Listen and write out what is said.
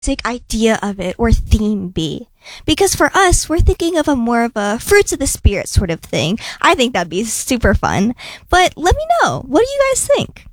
basic idea of it or theme be? Because for us, we're thinking of a more of a fruits of the spirit sort of thing. I think that'd be super fun. But let me know. What do you guys think?